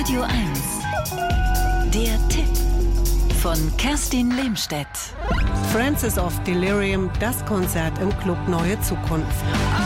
Radio 1. Der Tipp von Kerstin Lehmstedt. Francis of Delirium, das Konzert im Club Neue Zukunft.